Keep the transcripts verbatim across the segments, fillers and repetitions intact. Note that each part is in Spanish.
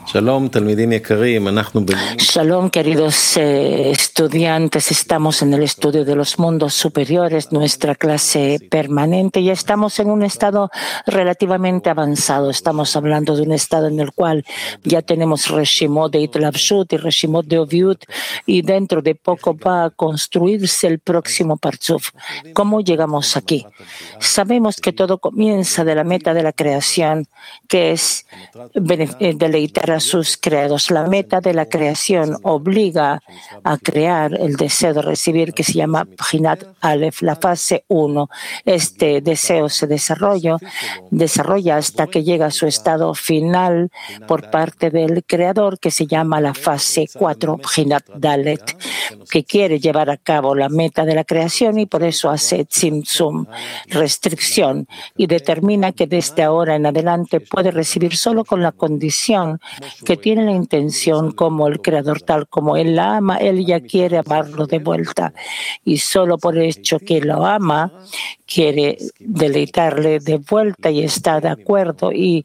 Shalom, queridos eh, estudiantes. Estamos en el estudio de los mundos superiores, nuestra clase permanente. Ya estamos en un estado relativamente avanzado. Estamos hablando de un estado en el cual ya tenemos Reshimot de Itlavshut y Reshimot de Oviut, y dentro de poco va a construirse el próximo Parzuf. ¿Cómo llegamos aquí? Sabemos que todo comienza de la meta de la creación, que es deleitar a sus creados. La meta de la creación obliga a crear el deseo de recibir, que se llama Bchinat Aleph, la fase uno. Este deseo se desarrolla, desarrolla hasta que llega a su estado final por parte del creador, que se llama la fase cuatro, Bchinat Dalet, que quiere llevar a cabo la meta de la creación y por eso hace tzimtzum, restricción, y determina que desde ahora en adelante puede recibir solo con la condición que tiene la intención como el creador, tal como él la ama, él ya quiere amarlo de vuelta, y solo por el hecho que lo ama quiere deleitarle de vuelta y está de acuerdo y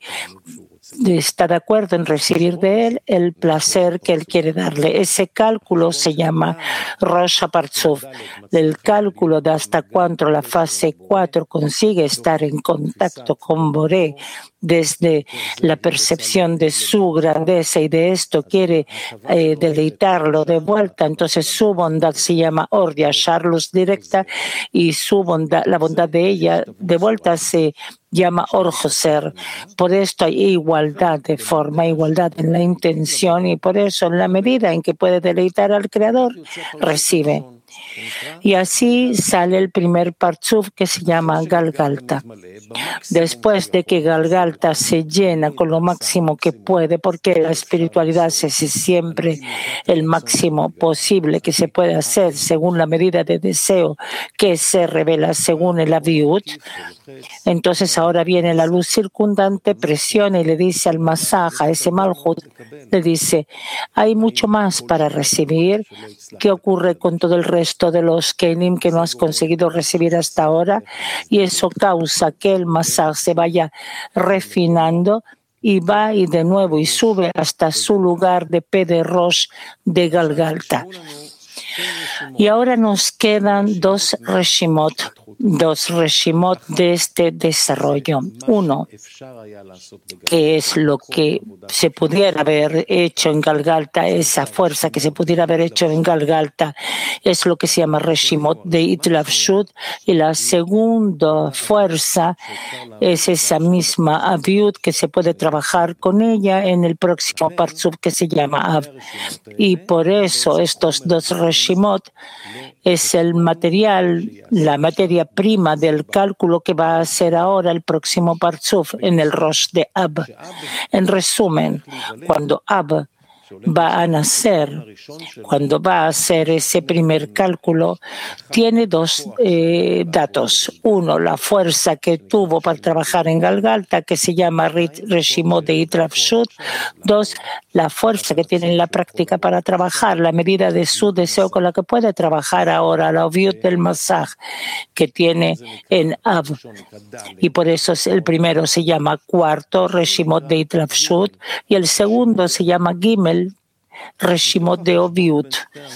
está de acuerdo en recibir de él el placer que él quiere darle. Ese cálculo se llama Rosh HaParzuf, el cálculo de hasta cuánto la fase cuatro consigue estar en contacto con Boré desde la percepción de su grandeza, y de esto quiere eh, deleitarlo de vuelta. Entonces su bondad se llama Ordia, Charlus directa, y su bondad, la bondad de ella de vuelta se llama Orjoser. Por esto hay igualdad de forma, igualdad en la intención, y por eso en la medida en que puede deleitar al Creador, recibe. Y así sale el primer Parzuf, que se llama Galgalta. Después de que Galgalta se llena con lo máximo que puede, porque la espiritualidad es siempre el máximo posible que se puede hacer según la medida de deseo que se revela según el Aviut. Entonces ahora viene la luz circundante, presiona y le dice al Masaj, a ese Malhut, le dice, hay mucho más para recibir. ¿Qué ocurre con todo el resto de los Kenim que no has conseguido recibir hasta ahora? Y eso causa que el Masaj se vaya refinando y va y de nuevo y sube hasta su lugar de P de Rosh de Galgalta. Y ahora nos quedan dos Reshimot, dos Reshimot de este desarrollo. Uno, que es lo que se pudiera haber hecho en Galgalta, esa fuerza que se pudiera haber hecho en Galgalta, es lo que se llama Reshimot de Itlavshut, y la segunda fuerza es esa misma Aviut que se puede trabajar con ella en el próximo Parzuf que se llama Av. Y por eso estos dos Reshimot es el material, la materia prima del cálculo que va a hacer ahora el próximo Parzuf en el Rosh de Ab. En resumen, cuando Ab va a nacer, cuando va a hacer ese primer cálculo, tiene dos eh, datos. Uno, la fuerza que tuvo para trabajar en Galgalta, que se llama Reshimot de Itlavshut. Dos, la fuerza que tiene en la práctica para trabajar, la medida de su deseo con la que puede trabajar ahora, la Oviut del Masaj que tiene en Av. Y por eso el primero se llama cuarto, Reshimot de Itlavshut, y el segundo se llama Gimel, Reshimot de Oviut.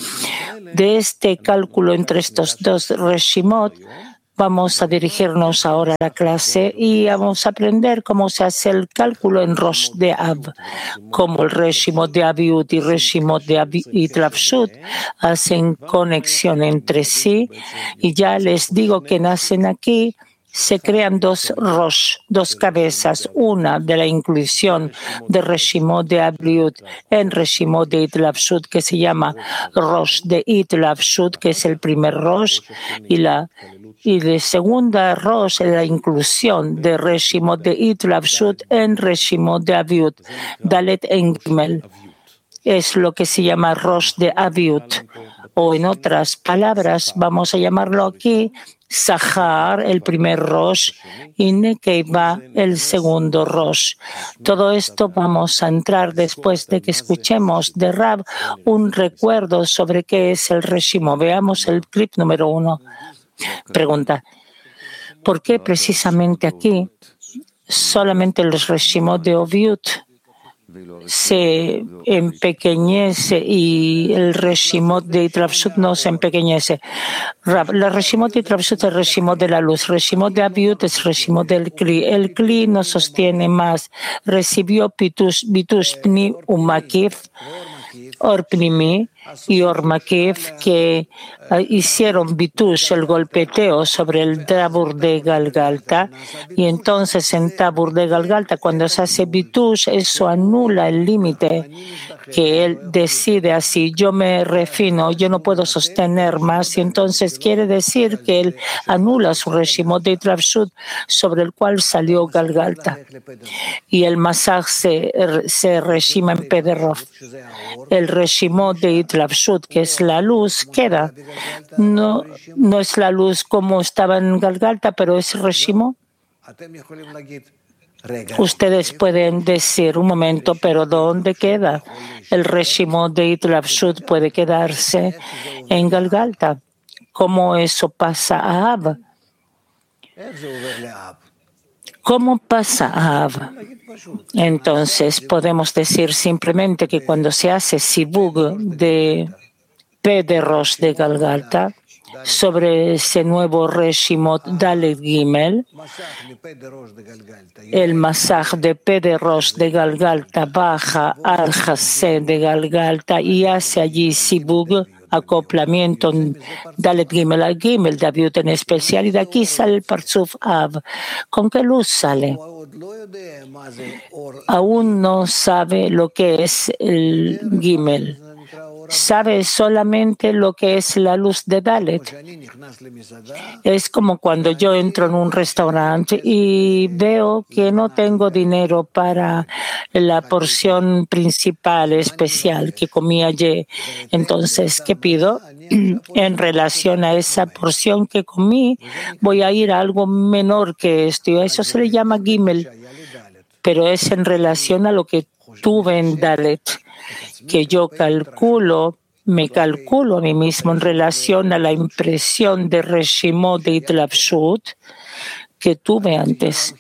De este cálculo entre estos dos Reshimot, vamos a dirigirnos ahora a la clase y vamos a aprender cómo se hace el cálculo en Rosh de Av, cómo el Reshimot de Aviut y Reshimot de Itlavshut hacen conexión entre sí, y ya les digo que nacen aquí. Se crean dos Rosh, dos cabezas, una de la inclusión de Reshimot de Aviut en Reshimot de Itlavshut, que se llama Rosh de Itlavshut, que es el primer Rosh, y la y la segunda Rosh es la inclusión de Reshimot de Itlavshut en Reshimot de Aviut, Dalet en Gimel. Es lo que se llama Rosh de Aviut, o en otras palabras, vamos a llamarlo aquí Sahar, el primer Rosh, y Nekeiva, el segundo Rosh. Todo esto vamos a entrar después de que escuchemos de Rab un recuerdo sobre qué es el Reshimot. Veamos el clip número uno. Pregunta, ¿por qué precisamente aquí solamente los Reshimot de Oviut se empequeñece y el Reshimot de Itrapsut no se empequeñece. La Reshimot de Itrapsut es el Reshimot de la luz. Reshimot de Aviut es Reshimot del Kli. El Kli no sostiene más. Recibió Bitush Pni Umakif, Or Pnimi y Or Makif, que uh, hicieron Bitush, el golpeteo sobre el Tabur de Galgalta, y entonces en Tabur de Galgalta, cuando se hace Bitush, eso anula el límite que él decide así: yo me refino, yo no puedo sostener más, y entonces quiere decir que él anula su Reshimot de Itrapsut sobre el cual salió Galgalta, y el Masaj se, se reshima en Pederov. El Reshimot de Itrapsut, que es la luz, queda. No, no es la luz como estaba en Galgalta, pero es Reshimot. Ustedes pueden decir, un momento, pero ¿dónde queda? El Reshimot de Itrapsut puede quedarse en Galgalta. ¿Cómo eso pasa a Ab? ¿Cómo pasa a Ab? Entonces, podemos decir simplemente que cuando se hace Sibug de P de Rosh de Galgalta sobre ese nuevo Reshimot Dalet Gimel, el Masaj de P de Rosh de Galgalta baja al Jasé de Galgalta y hace allí Sibug, acoplamiento Dalet Gimel al Gimel, de Aviut en especial, y de aquí sale el Parzuf Av. ¿Con qué luz sale? Aún no sabe lo que es el Gimel. Sabe solamente lo que es la luz de Dalet. Es como cuando yo entro en un restaurante y veo que no tengo dinero para la porción principal especial que comí ayer. Entonces, ¿qué pido? En relación a esa porción que comí, voy a ir a algo menor que esto. Eso se le llama Gimel, pero es en relación a lo que tuve en Dalet, que yo calculo, me calculo a mí mismo en relación a la impresión de Reshimot de Itrapsut que tuve antes.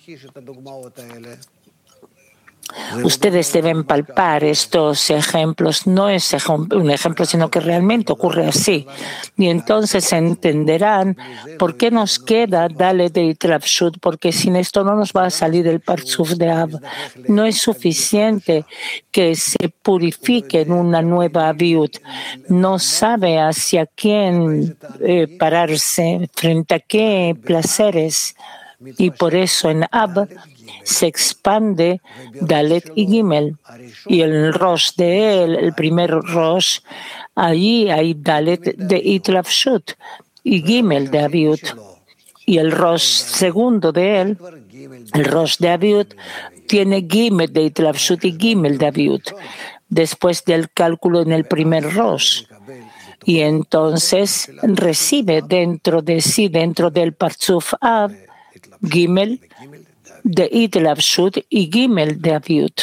Ustedes deben palpar estos ejemplos. No es un ejemplo, sino que realmente ocurre así. Y entonces entenderán por qué nos queda Dalet de Itrapsut, porque sin esto no nos va a salir el Parzuf de Av. No es suficiente que se purifique en una nueva Aviut. No sabe hacia quién eh, pararse, frente a qué placeres. Y por eso en Ab se expande Dalet y Gimel. Y el Rosh de él, el primer Rosh, allí hay Dalet de Itrapsut y Gimel de Aviut. Y el Rosh segundo de él, el Rosh de Aviut, tiene Gimel de Itrapsut y Gimel de Aviut, después del cálculo en el primer Rosh. Y entonces recibe dentro de sí, dentro del Parzuf Av, Gimel de Itrapsut y Gimel de Aviut.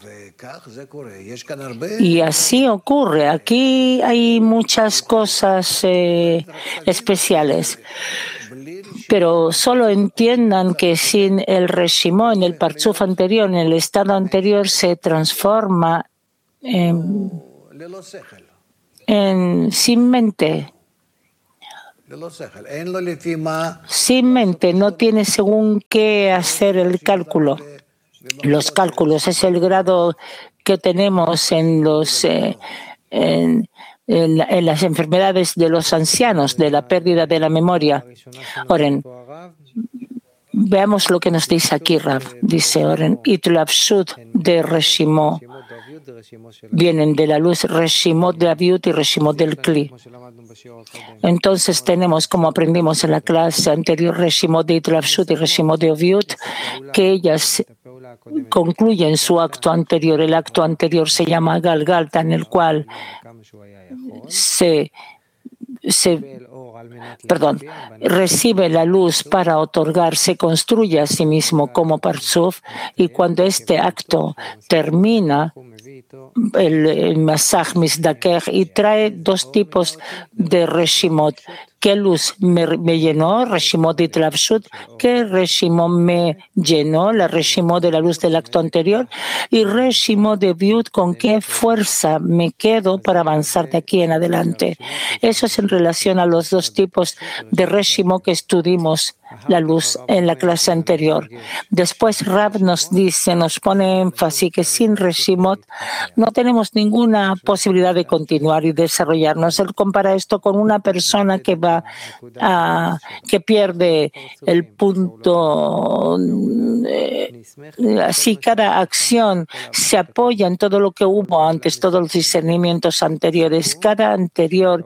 Y así ocurre. Aquí hay muchas cosas eh, especiales. Pero solo entiendan que sin el Reshimot, en el Parzuf anterior, en el estado anterior, se transforma en, en sin mente. Sin mente, no tiene según qué hacer el cálculo. Los cálculos es el grado que tenemos en, los, eh, en, en, en las enfermedades de los ancianos, de la pérdida de la memoria. Oren, veamos lo que nos dice aquí Rav. Dice Oren, Itrapsut de Reshimot. Vienen de la luz Reshimot de Aviut y Reshimot del Kli. Entonces tenemos, como aprendimos en la clase anterior, Reshimot de Itrapsut y Reshimot de Aviut, que ellas concluyen su acto anterior. El acto anterior se llama Galgalta, en el cual se, se perdón, recibe la luz para otorgar, se construye a sí mismo como Parzuf, y cuando este acto termina, el, el Masaj Misdaker, y trae dos tipos de Reshimot ¿Qué luz me, me llenó? Reshimot Itlavshut. ¿Qué Reshimot me llenó? La Reshimot de la luz del acto anterior. Y Reshimot de Viud, ¿con qué fuerza me quedo para avanzar de aquí en adelante? Eso es en relación a los dos tipos de Reshimot que estudiamos la luz en la clase anterior. Después Rab nos dice, nos pone énfasis que sin Reshimot no tenemos ninguna posibilidad de continuar y desarrollarnos. Él compara esto con una persona que va a, que pierde el punto. Eh, así cada acción se apoya en todo lo que hubo antes, todos los discernimientos anteriores. Cada anterior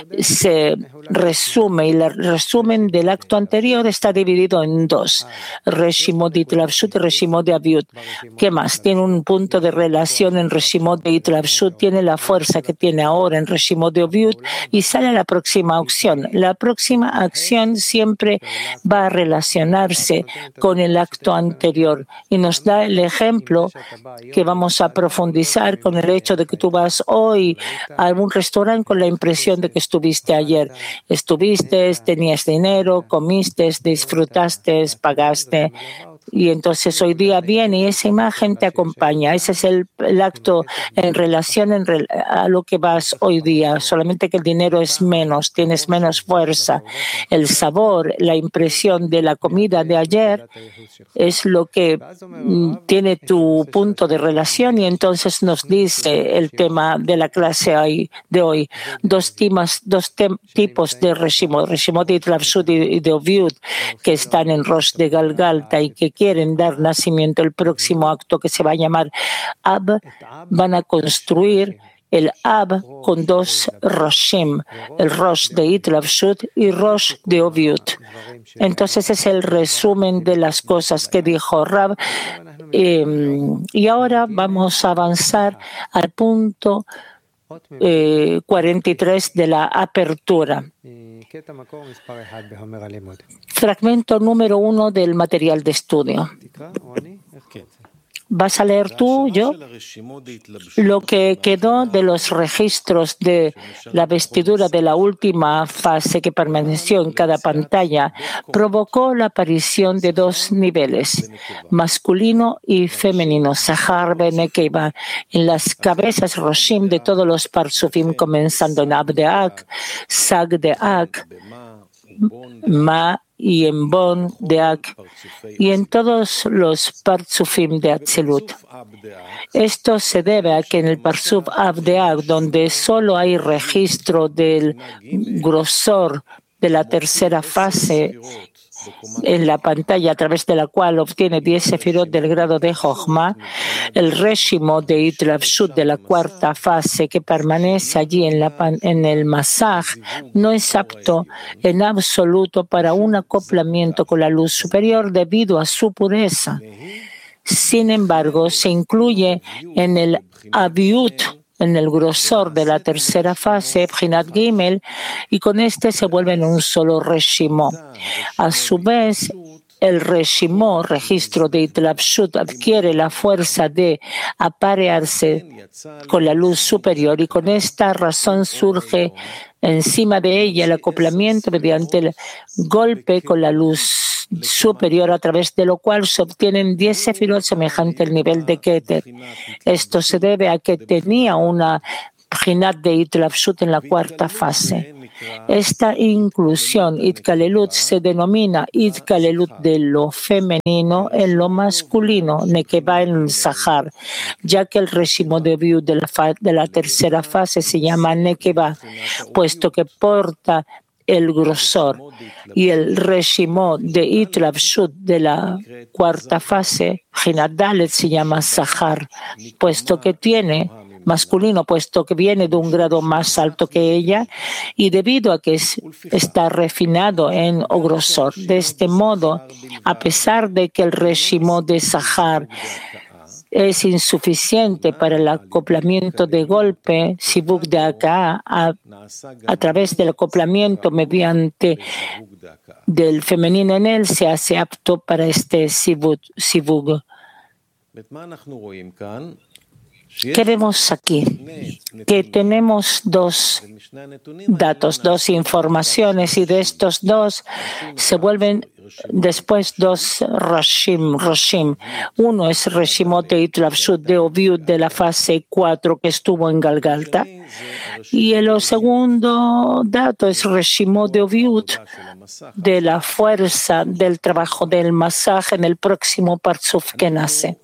se resume y el resumen del acto anterior está dividido en dos. Reshimot de Itlavshut y Reshimot de Aviut. ¿Qué más? Tiene un punto de relación en Reshimot de Itlavshut, tiene la fuerza que tiene ahora en Reshimot de Aviut y sale a la próxima acción. La próxima acción siempre va a relacionarse con el acto anterior y nos da el ejemplo que vamos a profundizar con el hecho de que tú vas hoy a algún restaurante con la impresión de que estuviste ayer. Estuviste, tenías dinero, comiste, disfrutaste, pagaste. Y entonces hoy día viene y esa imagen te acompaña. Ese es el, el acto en relación en re, a lo que vas hoy día. Solamente que el dinero es menos, tienes menos fuerza. El sabor, la impresión de la comida de ayer es lo que mm, tiene tu punto de relación. Y entonces nos dice el tema de la clase hoy, de hoy. Dos, temas, dos tem, tipos de Reshimot, Reshimot de Itlavshut y de Oviud, que están en Rosh de Galgalta y que quieren dar nacimiento al próximo acto que se va a llamar Ab, van a construir el Ab con dos Roshim, el Rosh de Itlavshut y Rosh de Oviud. Entonces es el resumen de las cosas que dijo Rab. Eh, y ahora vamos a avanzar al punto eh, cuarenta y tres de la apertura. Fragmento número uno del material de estudio. ¿Vas a leer tú, yo? Lo que quedó de los registros de la vestidura de la última fase que permaneció en cada pantalla provocó la aparición de dos niveles, masculino y femenino, Sahar Benekeba, en las cabezas Roshim de todos los Parsufim, comenzando en Abdeak, Sag de Ak, Ma y en Bon de Ak, y en todos los Parsufim de Atzilut. Esto se debe a que en el Parsuf Abdeak, donde solo hay registro del grosor de la tercera fase en la pantalla a través de la cual obtiene diez sefirot del grado de Jochma, el Reshimot de Itlavshut de la cuarta fase que permanece allí en, la, en el Masaj no es apto en absoluto para un acoplamiento con la luz superior debido a su pureza. Sin embargo, se incluye en el Aviut, en el grosor de la tercera fase, Bchinat Gimel, y con este se vuelve en un solo Reshimot. A su vez, el Reshimot, registro de Itlavshut, adquiere la fuerza de aparearse con la luz superior y con esta razón surge encima de ella el acoplamiento mediante el golpe con la luz superior, a través de lo cual se obtienen diez sefirot semejante al nivel de Keter. Esto se debe a que tenía una Bchinat de Itlavshut en la cuarta fase. Esta inclusión, Itkalelut, se denomina Itkalelut de lo femenino en lo masculino, Nekeba en el Sahar, ya que el Reshimot de Viud de la, de la tercera fase se llama Nekeba, puesto que porta el grosor, y el Reshimot de Itlavshut de la cuarta fase, Bchinat Dalet, se llama Sahar, puesto que tiene masculino, puesto que viene de un grado más alto que ella y debido a que es, está refinado en o grosor. De este modo, a pesar de que el Reshimot de Sahar es insuficiente para el acoplamiento de golpe, Sivug de Aka, a, a través del acoplamiento mediante del femenino en él, se hace apto para este Sivug. ¿Qué vemos aquí? Que tenemos dos datos, dos informaciones, y de estos dos se vuelven después dos Roshim. Roshim. Uno es Reshimot de Itlavshut de Oviut de la fase cuatro que estuvo en Galgalta, y el segundo dato es Reshimot de Oviut de la fuerza del trabajo del Masaj en el próximo Parzuf que nace.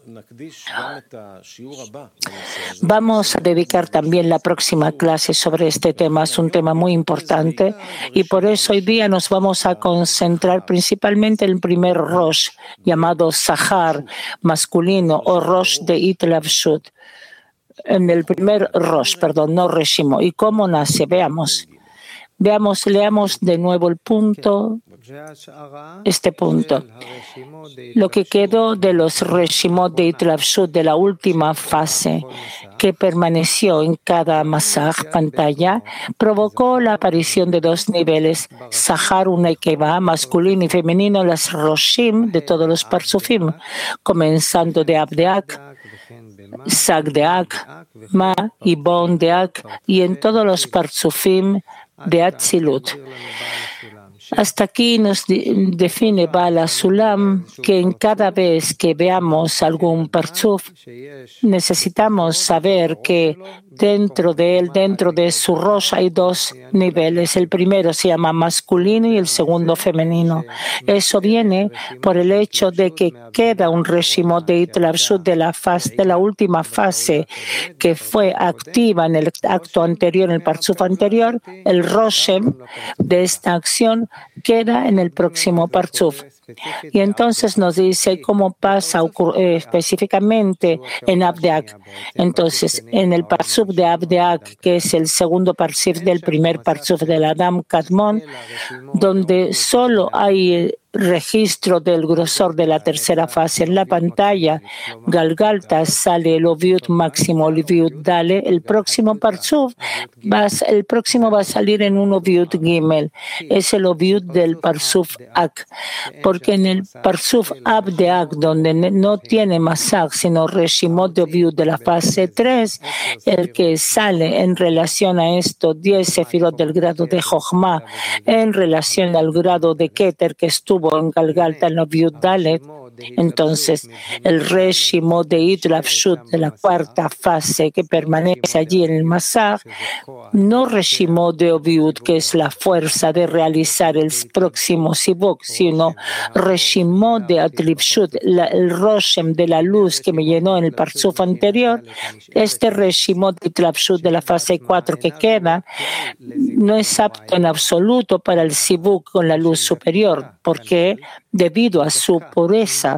Vamos a dedicar también la próxima clase sobre este tema. Es un tema muy importante y por eso hoy día nos vamos a concentrar principalmente en el primer Rosh, llamado Sahar masculino o Rosh de Itlavshut. En el primer Rosh, perdón, no Reshimo. ¿Y cómo nace? Veamos. Veamos, leamos de nuevo el punto, este punto. Lo que quedó de los Reshimot de Itlavshut de la última fase que permaneció en cada masaj, pantalla, provocó la aparición de dos niveles, Sahar, una Ikeva, masculino y femenino, las Roshim de todos los Parzufim, comenzando de Abdeak, Sagdeak, Ma y Bondeak, y en todos los Parzufim de Atzilut. Hasta aquí nos define Bala Sulam que en cada vez que veamos algún Parzuf, necesitamos saber que dentro de él, dentro de su Rosh, hay dos niveles. El primero se llama masculino y el segundo femenino. Eso viene por el hecho de que queda un Reshimot de Itlavshut de la fase, de la última fase que fue activa en el acto anterior, en el Parzuf anterior. El Roshem de esta acción queda en el próximo Parzuf. Y entonces nos dice cómo pasa eh, específicamente en Abdeak. Entonces, en el Parzuf de Abdeak, que es el segundo Parzuf del primer Parzuf del Adam Kadmon, donde solo hay registro del grosor de la tercera fase en la pantalla, Galgalta sale el Oviut máximo, el Oviut Dale, el próximo Parzuf, va, el próximo va a salir en un Oviut Gimel, es el Oviut del Parzuf Ak, porque en el Parzuf Abdeak, donde no tiene Masaj, sino Reshimot de Oviut de la fase tres, el que sale en relación a esto, diez Sefirot del grado de Jochma, en relación al grado de Keter que estuvo en Galgalta en Oviut Dalet. Entonces, el Reshimot de Itlavshut de la cuarta fase que permanece allí en el Masaj, no Reshimot de Oviut, que es la fuerza de realizar el próximo Sibuk, sino Reshimot de Itlavshut, el Roshem de la luz que me llenó en el Parzuf anterior. Este Reshimot de Itlavshut de la fase cuatro que queda no es apto en absoluto para el Sibuk con la luz superior, porque debido a su pureza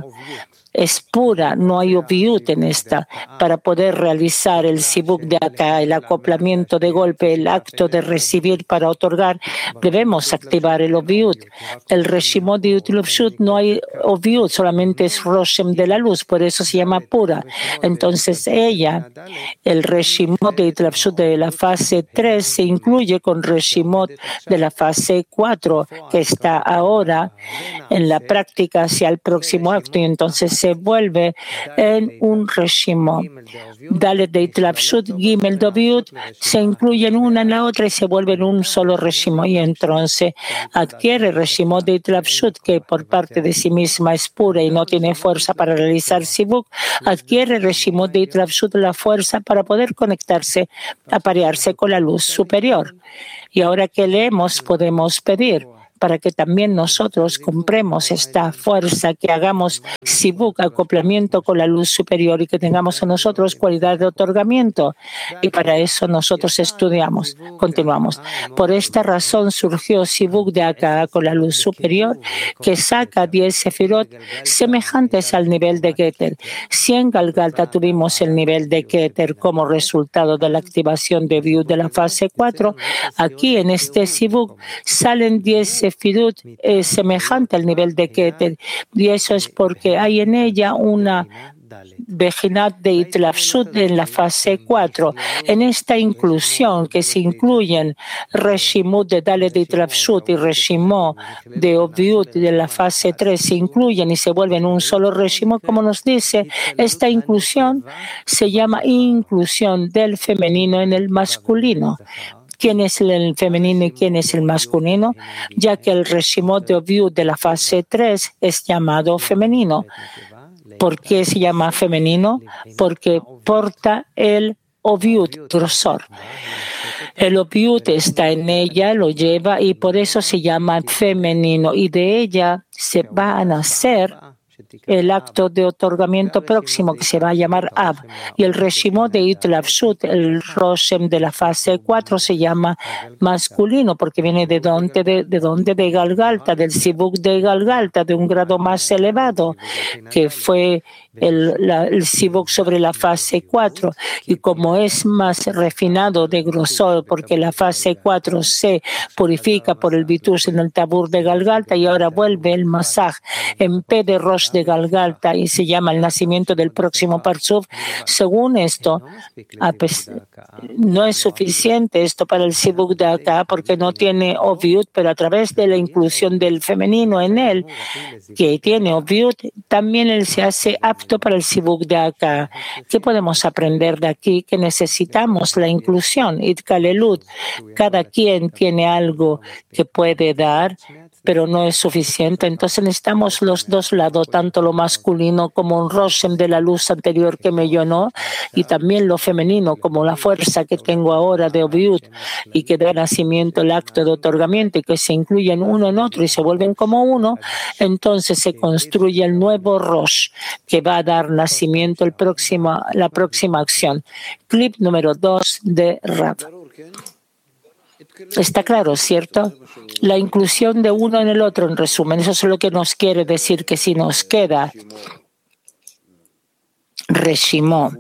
es pura, no hay oviut en esta. Para poder realizar el sibuk de acá, el acoplamiento de golpe, el acto de recibir para otorgar, debemos activar el oviut. El Reshimot de Itlavshut no hay oviut, solamente es Roshem de la luz, por eso se llama pura. Entonces ella, el Reshimot de Itlavshut de la fase tres, se incluye con Reshimot de la fase cuatro, que está ahora en la práctica hacia el próximo acto, y entonces se vuelve en un Reshimot. Dalet de Itlavshut, Gimel de Oviut, se incluyen una en la otra y se vuelve en un solo Reshimot. Y entonces adquiere Reshimot de Itlavshut, que por parte de sí misma es pura y no tiene fuerza para realizar Sibuk, adquiere Reshimot de Itlavshut la fuerza para poder conectarse, aparearse con la luz superior. Y ahora que leemos, podemos pedir para que también nosotros compremos esta fuerza, que hagamos sibuk, acoplamiento con la luz superior, y que tengamos en nosotros cualidad de otorgamiento. Y para eso nosotros estudiamos, continuamos. Por esta razón surgió sibuk de acá con la luz superior, que saca diez sefirot semejantes al nivel de Keter. Si en Galgalta tuvimos el nivel de Keter como resultado de la activación de Oviut de la fase cuatro, aquí en este sibuk salen diez sefirot es semejante al nivel de Keter, y eso es porque hay en ella una Bejinat de Itlafshut en la fase cuatro. En esta inclusión que se incluyen Reshimut de Dalet de Itlafshut y Reshimot de Oviut de la fase tres se incluyen y se vuelven un solo Reshimot, como nos dice, esta inclusión se llama inclusión del femenino en el masculino. ¿Quién es el femenino y quién es el masculino? Ya que el Reshimot de Oviut de la fase tres es llamado femenino. ¿Por qué se llama femenino? Porque porta el Oviut, grosor. El Oviut está en ella, lo lleva y por eso se llama femenino. Y de ella se va a nacer el acto de otorgamiento próximo que se va a llamar Ab. Y el Reshimot de Itlafshut, el Roshem de la fase cuatro, se llama masculino porque viene de donde, de, de donde, de Galgalta, del Sibuk de Galgalta, de un grado más elevado, que fue el, la, el Sibuk sobre la fase cuatro. Y como es más refinado de grosor, porque la fase cuatro se purifica por el Bitush en el Tabur de Galgalta y ahora vuelve el Masaj en P de Rosh de Galgalta y se llama el nacimiento del próximo Parsuf. Según esto, no es suficiente esto para el Sibuk de acá porque no tiene Oviut, pero a través de la inclusión del femenino en él, que tiene Oviut, también él se hace apto para el Sibuk de acá. ¿Qué podemos aprender de aquí? Que necesitamos la inclusión. Itkalelut, cada quien tiene algo que puede dar, pero no es suficiente. Entonces necesitamos los dos lados, tanto lo masculino como un Roshem de la luz anterior que me llenó, y también lo femenino como la fuerza que tengo ahora de Oviut y que da nacimiento el acto de otorgamiento y que se incluyen uno en otro y se vuelven como uno. Entonces se construye el nuevo Rosh que va a dar nacimiento el próximo, la próxima acción. Clip número dos de Rav. Está claro, ¿cierto? La inclusión de uno en el otro, en resumen. Eso es lo que nos quiere decir que si nos queda Reshimot,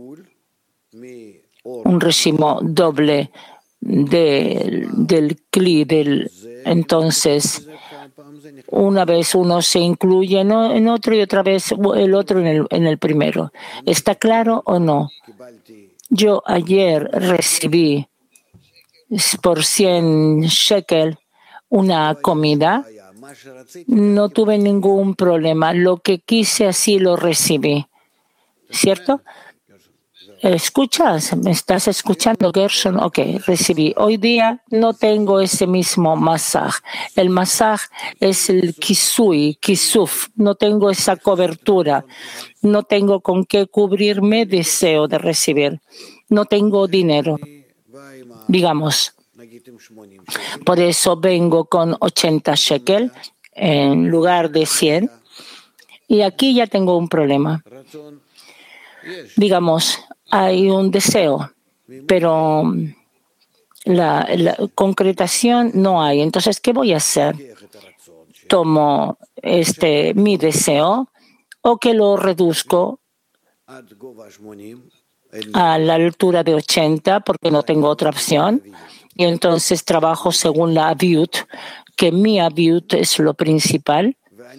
un Reshimot doble de, del Kli, del, entonces una vez uno se incluye en otro y otra vez el otro en el, en el primero. ¿Está claro o no? Yo ayer recibí por cien shekel una comida, no tuve ningún problema. Lo que quise así lo recibí. ¿Cierto? ¿Escuchas? ¿Me estás escuchando, Gershon? Ok, recibí. Hoy día no tengo ese mismo masaj. El masaj es el kisui, kisuf. No tengo esa cobertura. No tengo con qué cubrirme. Deseo de recibir. No tengo dinero. Digamos, por eso vengo con ochenta shekel en lugar de cien y aquí ya tengo un problema. Digamos, hay un deseo, pero la, la concretación no hay. Entonces, ¿qué voy a hacer? ¿Tomo este mi deseo o que lo reduzco a la altura de ochenta porque no tengo otra opción? Y entonces trabajo según la aviut, que mi aviut es lo principal.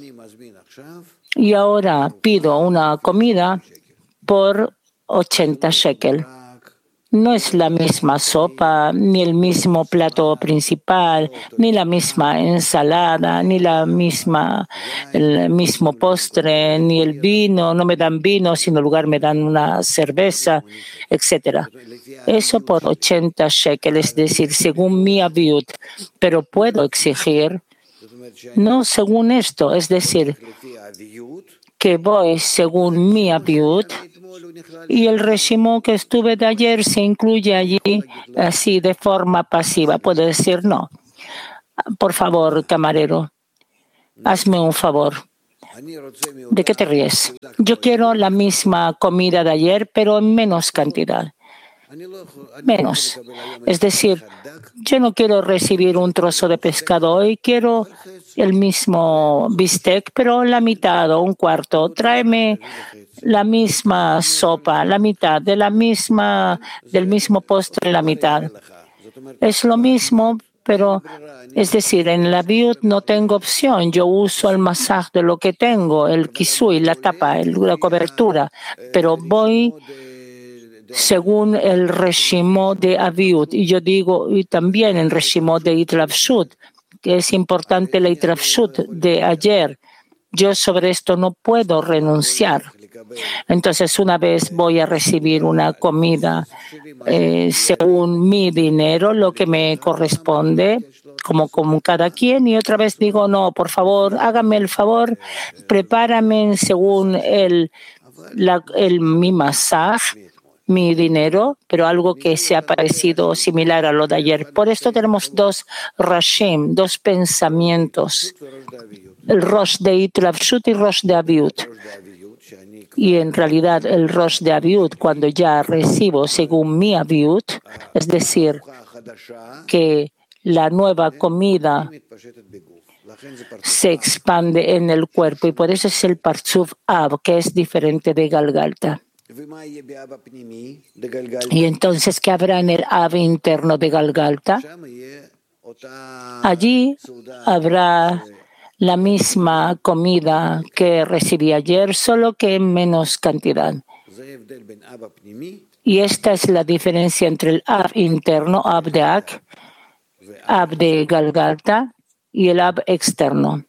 Y ahora pido una comida por ochenta shekel. No es la misma sopa, ni el mismo plato principal, ni la misma ensalada, ni la misma, el mismo postre, ni el vino. No me dan vino, sino en lugar me dan una cerveza, etcétera. Eso por ochenta shekel, es decir, según mi aviut. Pero puedo exigir, no según esto, es decir, que voy según mi aviut. Y el Reshimot que estuve de ayer se incluye allí así de forma pasiva. Puedo decir no. Por favor, camarero, hazme un favor. ¿De qué te ríes? Yo quiero la misma comida de ayer, pero en menos cantidad. Menos. Es decir, yo no quiero recibir un trozo de pescado hoy, quiero el mismo bistec, pero la mitad o un cuarto. Tráeme la misma sopa, la mitad, de la misma, del mismo postre, la mitad. Es lo mismo, pero es decir, en la Aviut no tengo opción. Yo uso el masaj de lo que tengo, el kisui, la tapa, el, la cobertura, pero voy según el reshimo de Aviut. Y yo digo, y también en reshimo de Itlavshut, que es importante la Itlavshut de ayer. Yo sobre esto no puedo renunciar. Entonces, una vez voy a recibir una comida eh, según mi dinero, lo que me corresponde, como con cada quien, y otra vez digo, no, por favor, hágame el favor, prepárame según el, la, el, mi masaj, mi dinero, pero algo que sea parecido, similar a lo de ayer. Por esto tenemos dos rashim, dos pensamientos, el rosh de Itlavshut y rosh de Aviut. Y en realidad el rosh de Aviut, cuando ya recibo según mi Aviut, es decir, que la nueva comida se expande en el cuerpo, y por eso es el Partzuf Av, que es diferente de Galgalta. Y entonces, ¿qué habrá en el Av interno de Galgalta? Allí habrá la misma comida que recibí ayer, solo que en menos cantidad. Y esta es la diferencia entre el Av interno, Av de Ak, Av de Galgalta, y el Av externo.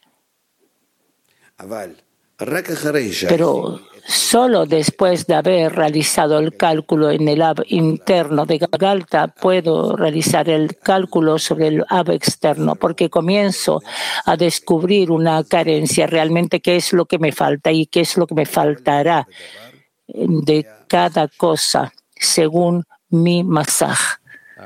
Pero solo después de haber realizado el cálculo en el Av interno de Galgalta, puedo realizar el cálculo sobre el Av externo, porque comienzo a descubrir una carencia, realmente qué es lo que me falta y qué es lo que me faltará de cada cosa según mi masaj.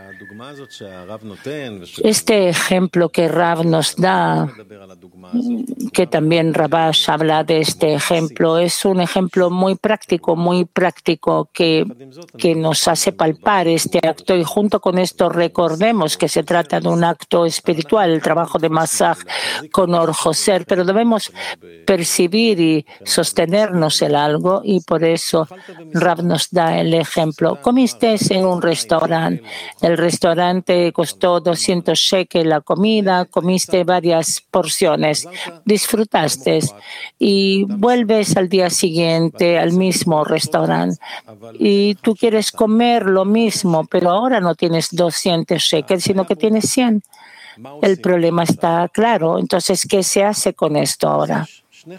Este ejemplo que Rav nos da, que también Rabash habla de este ejemplo, es un ejemplo muy práctico, muy práctico que, que nos hace palpar este acto, y junto con esto recordemos que se trata de un acto espiritual, el trabajo de masaj con Or Joser, pero debemos percibir y sostenernos en algo, y por eso Rav nos da el ejemplo. Comiste en un restaurante, el restaurante costó doscientos shekel la comida, comiste varias porciones, disfrutaste y vuelves al día siguiente al mismo restaurante y tú quieres comer lo mismo, pero ahora no tienes doscientos shekel, sino que tienes cien. El problema está claro. Entonces, ¿qué se hace con esto ahora?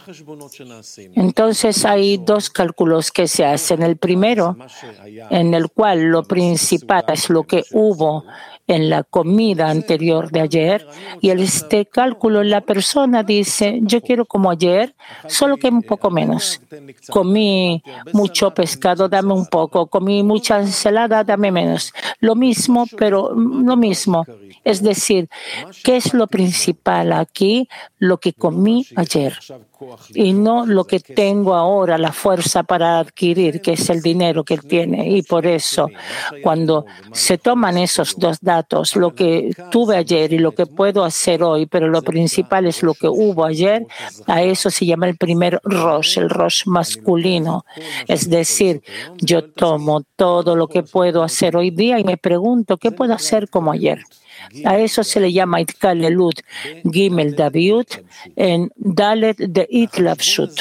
Entonces hay dos cálculos que se hacen. El primero, en el cual lo principal es lo que hubo en la comida anterior de ayer, y en este cálculo la persona dice, yo quiero como ayer, solo que un poco menos. Comí mucho pescado, dame un poco. Comí mucha ensalada, dame menos. Lo mismo, pero lo mismo. Es decir, ¿qué es lo principal aquí? Lo que comí ayer. Y no lo que tengo ahora, la fuerza para adquirir, que es el dinero que tiene. Y por eso, cuando se toman esos dos datos, lo que tuve ayer y lo que puedo hacer hoy, pero lo principal es lo que hubo ayer, a eso se llama el primer Rosh, el Rosh masculino. Es decir, yo tomo todo lo que puedo hacer hoy día y me pregunto, ¿qué puedo hacer como ayer? A eso se le llama Itkalelut Gimel Daviut en Dalet de Itlavshut.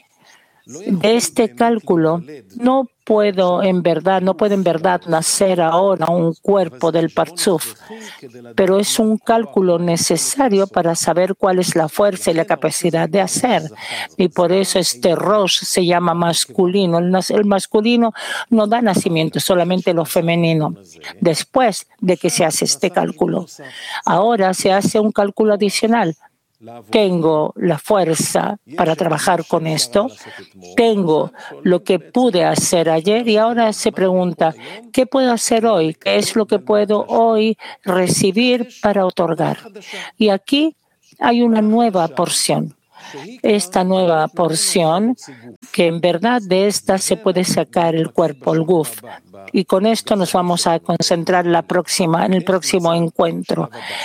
De este cálculo no puedo en verdad, no puede en verdad nacer ahora un cuerpo del Partzuf, pero es un cálculo necesario para saber cuál es la fuerza y la capacidad de hacer. Y por eso este Rosh se llama masculino. El, el masculino no da nacimiento, solamente lo femenino. Después de que se hace este cálculo, ahora se hace un cálculo adicional. Tengo la fuerza para trabajar con esto, tengo lo que pude hacer ayer y ahora se pregunta, ¿qué puedo hacer hoy? ¿Qué es lo que puedo hoy recibir para otorgar? Y aquí hay una nueva porción. Esta nueva porción, que en verdad de esta se puede sacar el cuerpo, el guf. Y con esto nos vamos a concentrar la próxima, en el próximo encuentro.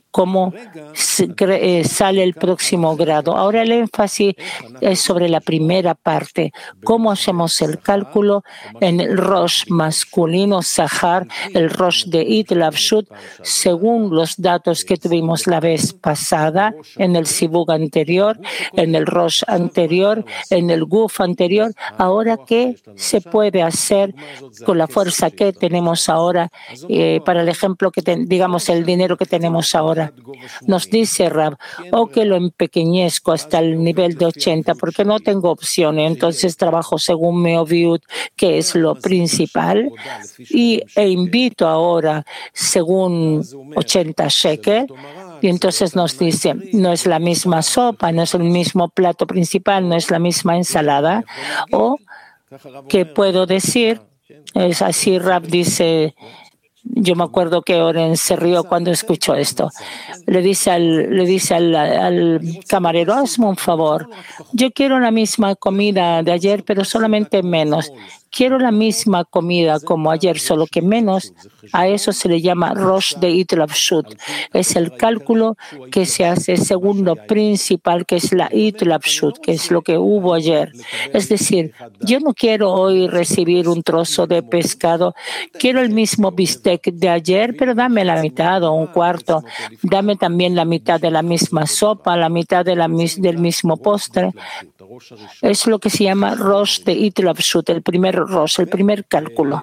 cómo sale el próximo grado. Ahora el énfasis es sobre la primera parte, cómo hacemos el cálculo en el Rosh masculino, Sahar, el Rosh de Itlabshut, según los datos que tuvimos la vez pasada, en el Sibug anterior, en el Rosh anterior, en el Guf anterior. Ahora, ¿qué se puede hacer con la fuerza que tenemos ahora? Eh, para el ejemplo, que ten, digamos, el dinero que tenemos ahora. Nos dice Rab, o que lo empequeñezco hasta el nivel de ochenta, porque no tengo opción. Entonces trabajo según Meoviut, que es lo principal, y, e invito ahora según ochenta shekel. Y entonces nos dice, no es la misma sopa, no es el mismo plato principal, no es la misma ensalada. O que puedo decir, es así, Rab dice, yo me acuerdo que Oren se rió cuando escuchó esto. Le dice al, le dice al, al camarero, hazme un favor, yo quiero la misma comida de ayer, pero solamente menos. Quiero la misma comida como ayer, solo que menos. A eso se le llama Rosh de Itlabshut. Es el cálculo que se hace según lo principal, que es la Itlabshut, que es lo que hubo ayer. Es decir, yo no quiero hoy recibir un trozo de pescado. Quiero el mismo bistec de ayer, pero dame la mitad o un cuarto. Dame también la mitad de la misma sopa, la mitad de la, del mismo postre. Es lo que se llama Rosh de Itlabshut, el primer Rosh, el primer cálculo.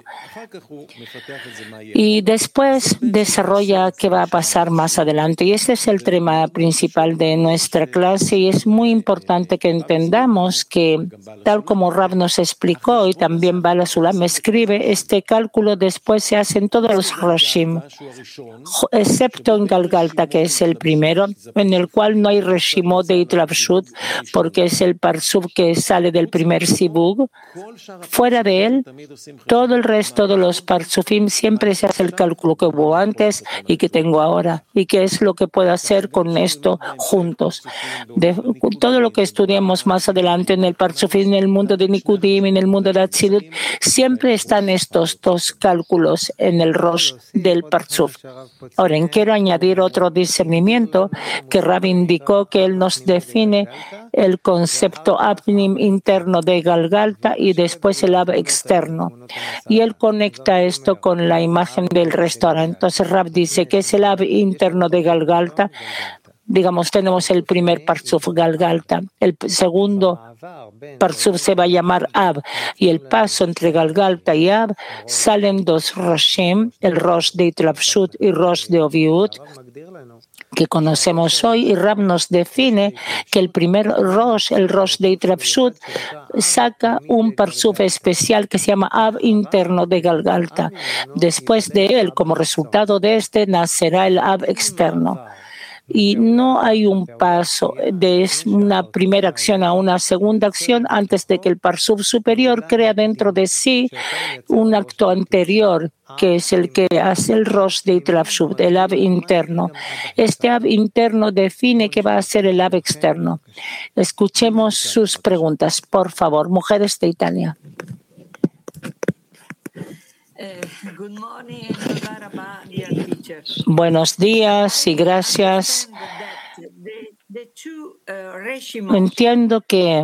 Y después desarrolla qué va a pasar más adelante. Y este es el tema principal de nuestra clase, y es muy importante que entendamos que, tal como Rab nos explicó, y también Bala Sulam escribe, este cálculo después se hace en todos los Roshim, excepto en Galgalta, que es el primero, en el cual no hay Reshimot de Itlabshut, porque es el Parsuf que sale del primer Sibug. Fuera de él, todo el resto de los Parsufim siempre se hace el cálculo que hubo antes y que tengo ahora, y qué es lo que puedo hacer con esto juntos. De, todo lo que estudiemos más adelante en el Parsufim, en el mundo de Nikudim, en el mundo de Atzilut, siempre están estos dos cálculos en el Rosh del Parsuf. Ahora, quiero añadir otro discernimiento que Rab indicó, que él nos define el concepto Abnim interno de Galgalta y después el Ab externo. Y él conecta esto con la imagen del restaurante. Entonces Rab dice que es el Ab interno de Galgalta. Digamos, tenemos el primer Parsuf, Galgalta. El segundo Parsuf se va a llamar Ab. Y el paso entre Galgalta y Ab salen dos Roshim, el Rosh de Itlabshut y Rosh de Oviut, que conocemos hoy, y Rab nos define que el primer Rosh, el Rosh de Itlabshut, saca un Parsuf especial que se llama Ab interno de Galgalta. Después de él, como resultado de este, nacerá el Ab externo. Y no hay un paso de una primera acción a una segunda acción antes de que el Parsuf superior crea dentro de sí un acto anterior, que es el que hace el Rosh de Itlabshut, el Ab interno. Este Ab interno define qué va a ser el Ab externo. Escuchemos sus preguntas, por favor, mujeres de Italia. Buenos días y gracias. Entiendo que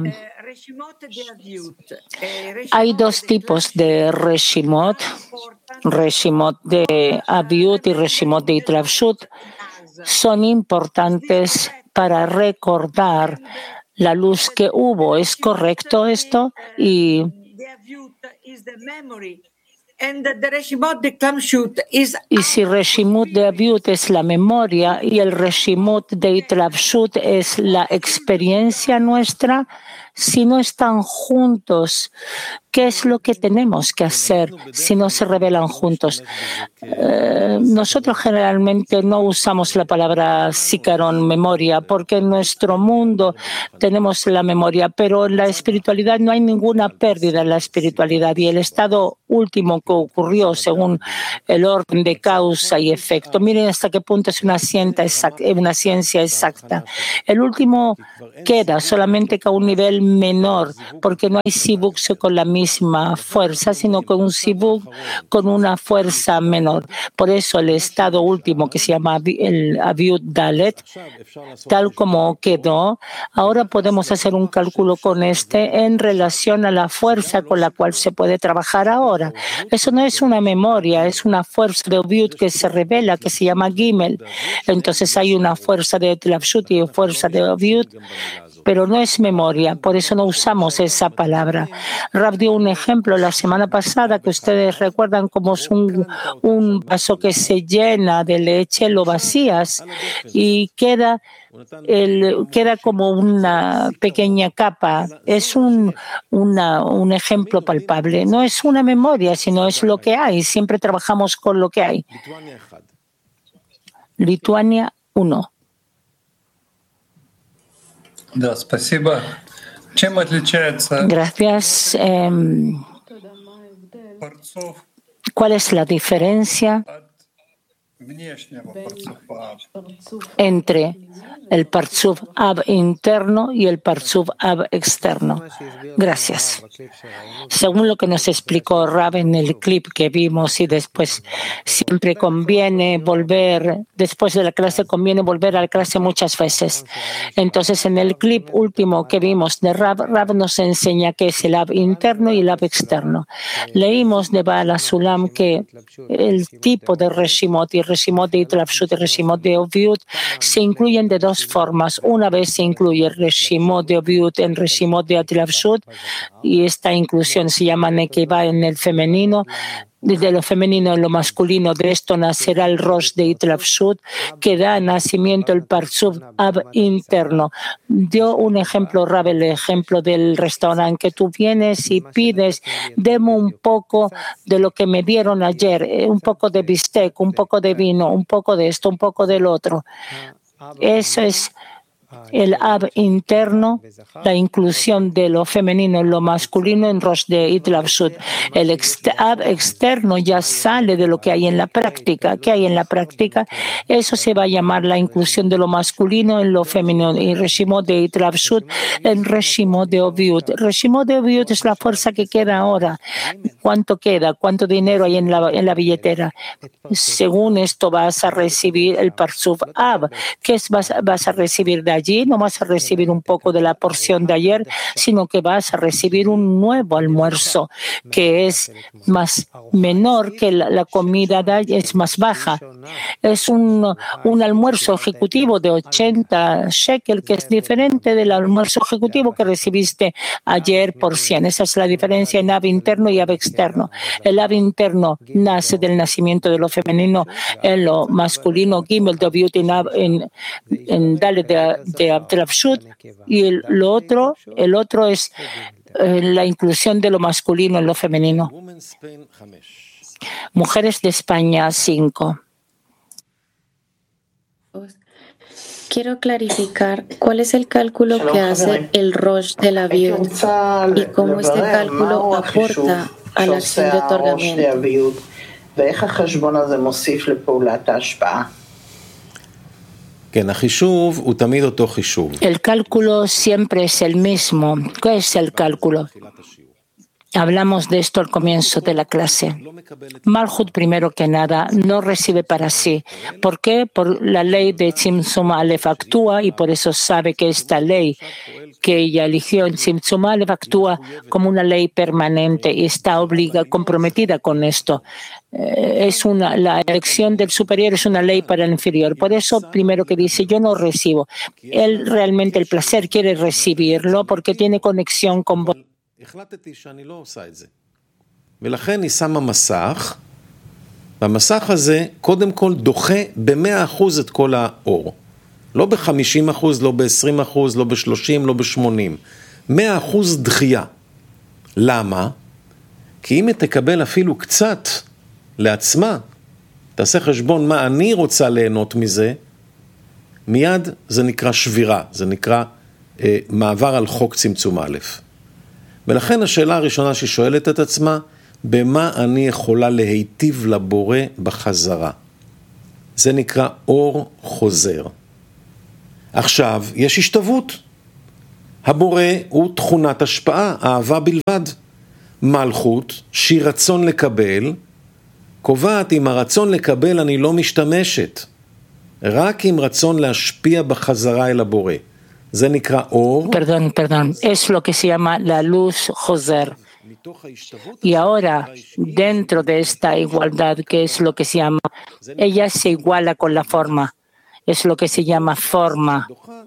hay dos tipos de Reshimot, Reshimot de Aviut y Reshimot de Itlabshut. Son importantes para recordar la luz que hubo. ¿Es correcto esto? Y Y si Reshimut de Aviut es la memoria y el Reshimut de Itlabshut es la experiencia nuestra, si no están juntos, ¿qué es lo que tenemos que hacer si no se revelan juntos? Eh, nosotros generalmente no usamos la palabra zikaron, memoria, porque en nuestro mundo tenemos la memoria, pero en la espiritualidad no hay ninguna pérdida en la espiritualidad, y el estado último que ocurrió según el orden de causa y efecto. Miren hasta qué punto es una ciencia exacta. Una ciencia exacta. El último queda solamente que a un nivel el menor, porque no hay sibuk con la misma fuerza, sino con un sibuk con una fuerza menor. Por eso el estado último, que se llama el Aviut Dalet, tal como quedó, ahora podemos hacer un cálculo con este en relación a la fuerza con la cual se puede trabajar ahora. Eso no es una memoria, es una fuerza de Aviut que se revela, que se llama Gimel. Entonces hay una fuerza de Tlafshut y fuerza de Aviut, pero no es memoria, por eso no usamos esa palabra. Rav dio un ejemplo la semana pasada que ustedes recuerdan como es un, un vaso que se llena de leche, lo vacías y queda, el, queda como una pequeña capa. Es un, una, un ejemplo palpable. No es una memoria, sino es lo que hay. Siempre trabajamos con lo que hay. Lituania uno. Gracias. Eh, ¿Cuál es la diferencia entre el Partzuf Ab interno y el Partzuf Ab externo? Gracias. Según lo que nos explicó Rav en el clip que vimos y después, siempre conviene volver, después de la clase conviene volver a la clase muchas veces. Entonces, en el clip último que vimos de Rav, Rav nos enseña qué es el Ab interno y el Ab externo. Leímos de Baal HaSulam que el tipo de Reshimot y Reshimot de Itlafshut y Reshimot de Oviut se incluyen de dos formas. Una vez se incluye Reshimot de Oviut en Reshimot de Itlafshut y esta inclusión se llama Nekeva en el femenino. Desde lo femenino en lo masculino, de esto nacerá el Rosh de Itlafshut, que da nacimiento el Partzuf Ab interno. Dio un ejemplo, Rav, el ejemplo del restaurante, que tú vienes y pides, deme un poco de lo que me dieron ayer, un poco de bistec, un poco de vino, un poco de esto, un poco del otro. Eso es el Ab interno, la inclusión de lo femenino en lo masculino en Rosh de Itlafshut. El ex Ab externo ya sale de lo que hay en la práctica. ¿Qué hay en la práctica? Eso se va a llamar la inclusión de lo masculino en lo femenino y Reshimot de Itlafshut en Reshimot de Oviut. Reshimot de Oviut es la fuerza que queda ahora. ¿Cuánto queda? ¿Cuánto dinero hay en la, en la billetera? Según esto vas a recibir el Partzuf Ab. ¿Qué es, vas, vas a recibir de allí? No vas a recibir un poco de la porción de ayer, sino que vas a recibir un nuevo almuerzo que es más menor que la, la comida de ayer, es más baja. Es un, un almuerzo ejecutivo de ochenta shekel que es diferente del almuerzo ejecutivo que recibiste ayer por cien. Esa es la diferencia en Ab interno y Ab externo. El Ab interno nace del nacimiento de lo femenino en lo masculino, Gimel de Oviut en, en, en Dalet de, de Abdelafshut, y el, lo otro, el otro es eh, la inclusión de lo masculino en lo femenino. Mujeres de España cinco. Quiero clarificar cuál es el cálculo que hace el Rosh de la Aviut y cómo este cálculo aporta a la acción de otorgamiento. El cálculo siempre es el mismo. ¿Qué es el cálculo? Hablamos de esto al comienzo de la clase. Malhut, primero que nada, no recibe para sí. ¿Por qué? Por la ley de Tzimtzum Aleph actúa y por eso sabe que esta ley que ella eligió en Tzimtzum Aleph actúa como una ley permanente y está obligada, comprometida con esto. Eh, es una, la elección del superior es una ley para el inferior. Por eso, primero que dice, yo no recibo. Él realmente el placer quiere recibirlo porque tiene conexión con vos. החלטתי שאני לא עושה את זה. ולכן היא שמה מסך, והמסך הזה קודם כל דוחה ב-מאה אחוז את כל האור. לא ב-חמישים אחוז, לא ב-עשרים אחוז, לא ב-שלושים, לא ב-שמונים. מאה אחוז דחייה. למה? כי אם היא תקבל אפילו קצת לעצמה, תעשה חשבון מה אני רוצה ליהנות מזה, מיד זה נקרא שבירה, זה נקרא אה, מעבר על חוק צמצום א'. ולכן השאלה הראשונה ששואלת את עצמה, במה אני יכולה להיטיב לבורא בחזרה? זה נקרא אור חוזר. עכשיו, יש השתוות. הבורא הוא תכונת השפעה, אהבה בלבד. מלכות, שהיא רצון לקבל, קובעת אם הרצון לקבל אני לא משתמשת, רק עם רצון להשפיע בחזרה אל הבורא. זה נקרא אור. Perdón, perdón. Es lo que se llama la luz Joser. Y ahora, dentro de esta igualdad, que es lo que se llama, ella se iguala con la forma. Es lo que se llama forma.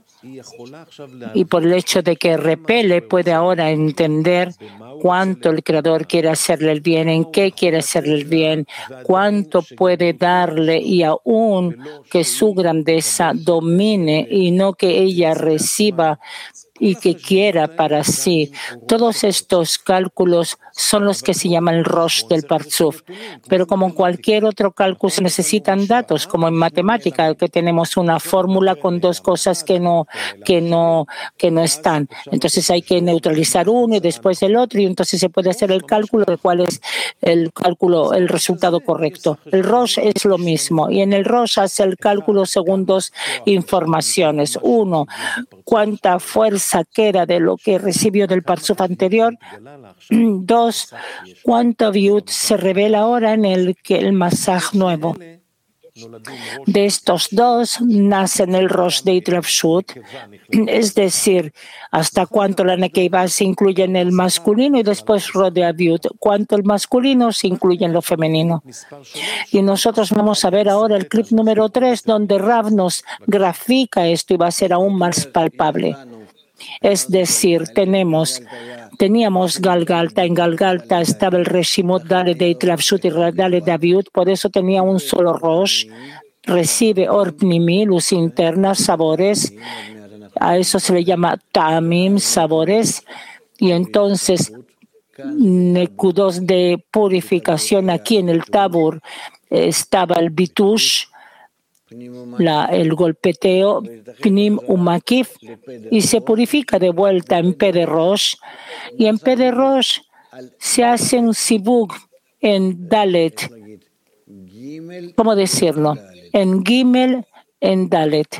Y por el hecho de que repele, puede ahora entender cuánto el Creador quiere hacerle el bien, en qué quiere hacerle el bien, cuánto puede darle, y aún que su grandeza domine y no que ella reciba y que quiera para sí. Todos estos cálculos son los que se llaman el Rosh del Parzuf. Pero como en cualquier otro cálculo se necesitan datos, como en matemática, que tenemos una fórmula con dos cosas que no, que no, que no están. Entonces hay que neutralizar uno y después el otro, y entonces se puede hacer el cálculo de cuál es el cálculo, el resultado correcto. El Rosh es lo mismo, y en el Rosh hace el cálculo según dos informaciones. Uno, cuánta fuerza queda de lo que recibió del Parzuf anterior. Dos, cuánto Viut se revela ahora en el que el Masaj nuevo. De estos dos nacen el Rosh de Itrafshut, es decir, hasta cuánto la Nekeiva se incluye en el masculino, y después Rosh de Aviut, cuánto el masculino se incluye en lo femenino. Y nosotros vamos a ver ahora el clip número tres, donde Rav nos grafica esto y va a ser aún más palpable. Es decir, tenemos, teníamos Galgalta, en Galgalta estaba el Reshimot Dale de Itrafshut y Dale de Aviut, por eso tenía un solo Rosh, recibe Or Pnimi, luz interna, sabores, a eso se le llama Ta'amim, sabores, y entonces Nekudos de purificación, aquí en el Tabur estaba el Bitush, La, el golpeteo Pnim Umakif, y se purifica de vuelta en P de Rosh, y en P de Rosh se hace un Sibug en Dalet. ¿Cómo decirlo? En Gimel, en Dalet.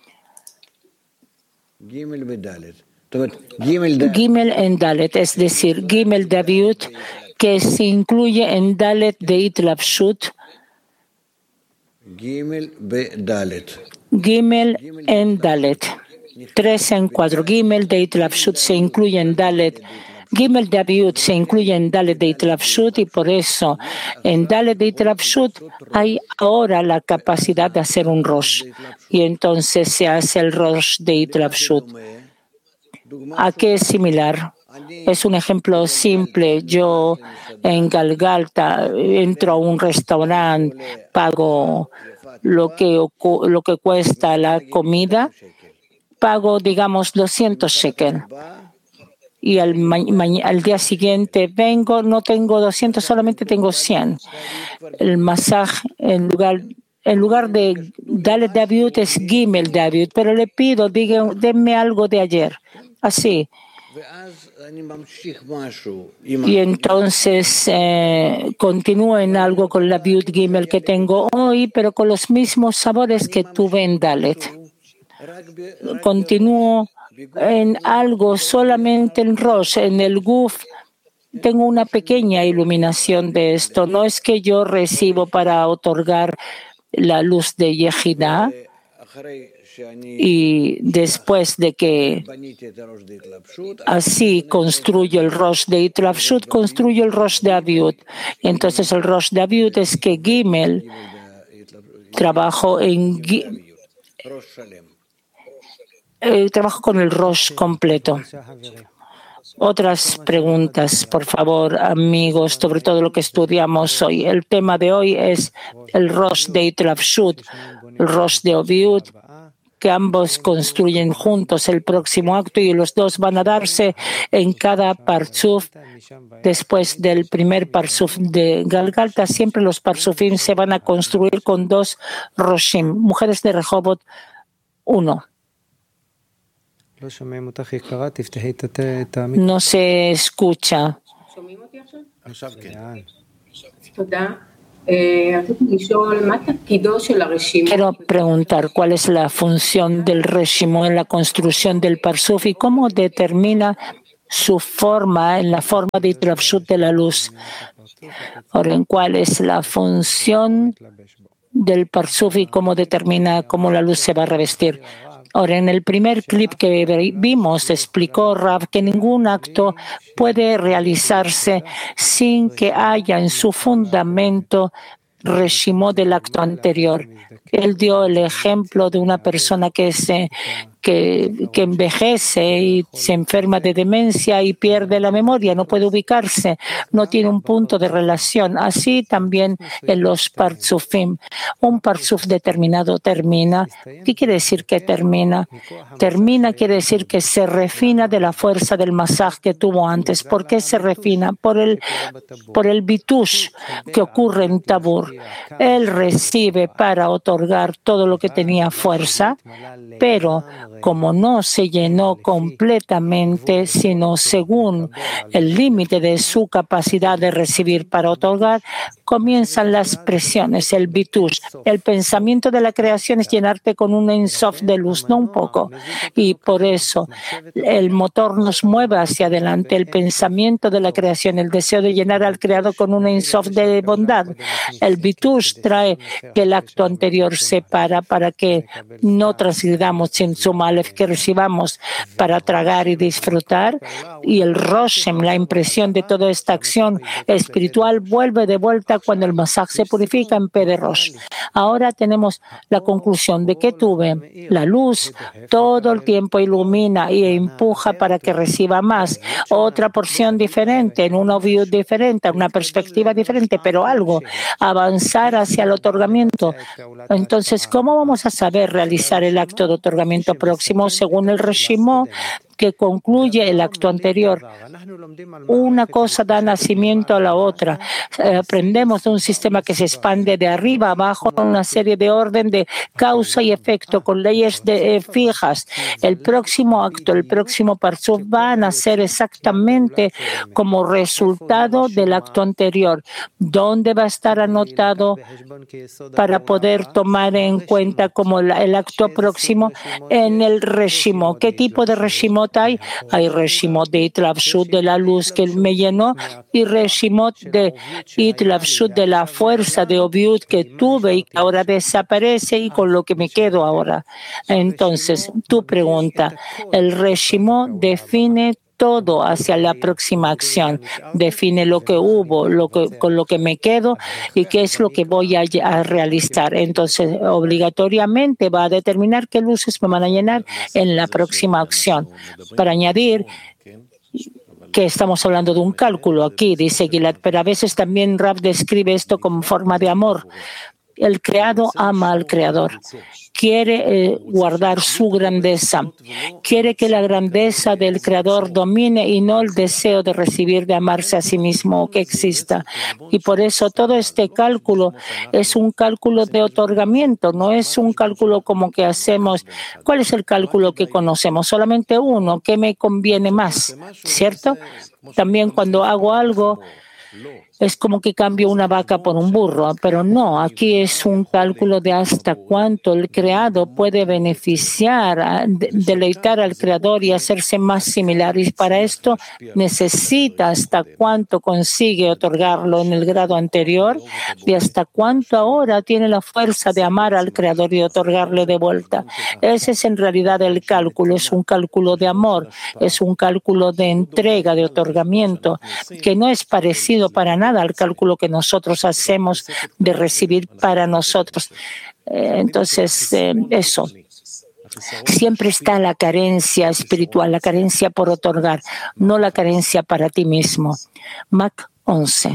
Gimel en Dalet, es decir, Gimel de Aviut, que se incluye en Dalet de Itlafshut. Gimel en Dalet. Tres en cuatro. Gimel de Itlafshut se incluye en Dalet. Gimel de Aviut se incluye en Dalet de Itlafshut, y por eso en Dalet de Itlafshut hay ahora la capacidad de hacer un Rosh. Y entonces se hace el Rosh de Itlafshut. ¿A qué es similar? Es un ejemplo simple. Yo en Galgalta entro a un restaurante, pago lo que, lo que cuesta la comida, pago, digamos, doscientos shekel. Y al, al día siguiente vengo, no tengo doscientos, solamente tengo cien. El masaj, en lugar, en lugar de Dalet de Aviut, es Gimel de Aviut, pero le pido, digan, denme algo de ayer. Así. Y entonces eh, continúo en algo con la Aviut Gimel que tengo hoy, pero con los mismos sabores que tuve en Dalet. Continúo en algo solamente en Rosh, en el Guf. Tengo una pequeña iluminación de esto. No es que yo recibo para otorgar la luz de Yehidah, y después de que así construyo el Rosh de Itlafshut, construyo el Rosh de Aviut. Entonces el Rosh de Aviut es que Gimel, trabajo en eh, trabajo con el Rosh completo. Otras preguntas, por favor, amigos, sobre todo lo que estudiamos hoy. El tema de hoy es el Rosh de Itlafshut, el Rosh de Aviut, que ambos construyen juntos el próximo acto, y los dos van a darse en cada parzuf. Después del primer parzuf de Galgalta, siempre los parzufim se van a construir con dos roshim. Mujeres de Rehovot, uno. No se escucha. Quiero preguntar cuál es la función del Reshimó en la construcción del Parsuf y cómo determina su forma en la forma de Itrafshut de la luz. Ahora, ¿cuál es la función del Parsuf y cómo determina cómo la luz se va a revestir? Ahora, en el primer clip que vimos, explicó Rav que ningún acto puede realizarse sin que haya en su fundamento Reshimó del acto anterior. Él dio el ejemplo de una persona que se Que, que envejece y se enferma de demencia y pierde la memoria, no puede ubicarse, no tiene un punto de relación. Así también en los parzufim. Un parzuf determinado termina. ¿Qué quiere decir que termina? Termina quiere decir que se refina de la fuerza del masaj que tuvo antes. ¿Por qué se refina? Por el, por el bitush que ocurre en Tabur. Él recibe para otorgar todo lo que tenía fuerza, pero como no se llenó completamente, sino según el límite de su capacidad de recibir para otorgar, comienzan las presiones, el bitush. El pensamiento de la creación es llenarte con un ensof de luz, no un poco. Y por eso el motor nos mueve hacia adelante, el pensamiento de la creación, el deseo de llenar al creado con un ensof de bondad. El bitush trae que el acto anterior se para para que no transgredamos sin su malef, que recibamos para tragar y disfrutar, y el roshem, la impresión de toda esta acción espiritual, vuelve de vuelta cuando el masaj se purifica en P de Rosh. Ahora tenemos la conclusión de que tuve la luz todo el tiempo ilumina y empuja para que reciba más, otra porción diferente, en una view diferente, una perspectiva diferente, pero algo, avanzar hacia el otorgamiento. Entonces, ¿cómo vamos a saber realizar el acto de otorgamiento próximo según el Reshimó que concluye el acto anterior? Una cosa da nacimiento a la otra. Eh, aprendemos de un sistema que se expande de arriba a abajo, una serie de orden de causa y efecto con leyes de, eh, fijas. El próximo acto, el próximo parsuf va a nacer exactamente como resultado del acto anterior. ¿Dónde va a estar anotado para poder tomar en cuenta como la, el acto próximo? En el Reshimó. ¿Qué tipo de Reshimó hay? Hay Reshimot de Itlafshut de la luz que me llenó y Reshimot de Itlafshut de la fuerza de Obiud que tuve y que ahora desaparece y con lo que me quedo ahora. Entonces, tu pregunta, el Reshimot define todo hacia la próxima acción, define lo que hubo, lo que, con lo que me quedo y qué es lo que voy a, a realizar. Entonces, obligatoriamente va a determinar qué luces me van a llenar en la próxima acción. Para añadir que estamos hablando de un cálculo aquí, dice Gilad, pero a veces también Rav describe esto como forma de amor. El creado ama al creador. Quiere eh, guardar su grandeza. Quiere que la grandeza del creador domine y no el deseo de recibir, de amarse a sí mismo o que exista. Y por eso todo este cálculo es un cálculo de otorgamiento, no es un cálculo como que hacemos. ¿Cuál es el cálculo que conocemos? Solamente uno, ¿qué me conviene más? ¿Cierto? También cuando hago algo, es como que cambio una vaca por un burro, pero no, aquí es un cálculo de hasta cuánto el creado puede beneficiar, deleitar al creador y hacerse más similar. Y para esto necesita hasta cuánto consigue otorgarlo en el grado anterior y hasta cuánto ahora tiene la fuerza de amar al creador y otorgarle de vuelta. Ese es en realidad el cálculo, es un cálculo de amor, es un cálculo de entrega, de otorgamiento, que no es parecido para nada al cálculo que nosotros hacemos de recibir para nosotros. Eh, entonces, eh, eso. Siempre está la carencia espiritual, la carencia por otorgar, no la carencia para ti mismo. Mac once.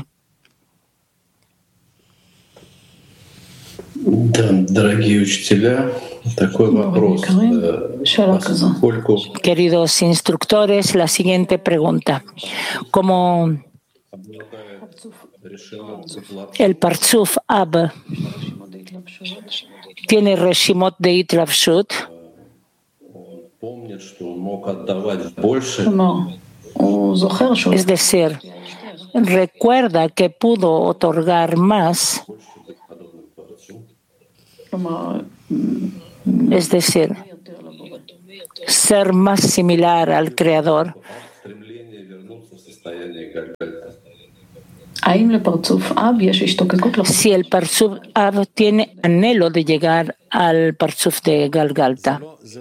Queridos instructores, la siguiente pregunta. Como el Parzuf Ab tiene Reshimot de Itlafshut, es decir, recuerda que pudo otorgar más, es decir, ser más similar al Creador. Si el Parsuf Ab tiene anhelo de llegar al Parsuf de Galgalta.